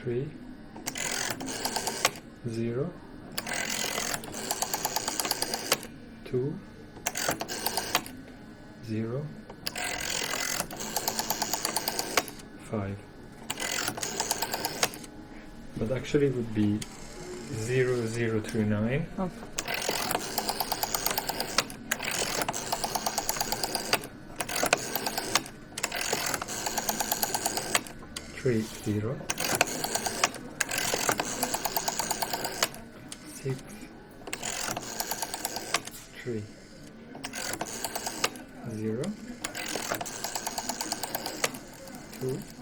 3 0 2 0 5. But actually it would be 0 0 through 9. Oh. 3 0 6 3 0 2